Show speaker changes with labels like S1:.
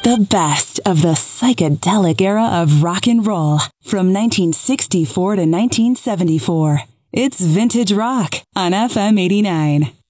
S1: The best of the psychedelic era of rock and roll from 1964 to 1974. It's Vintage Rock on FM 89.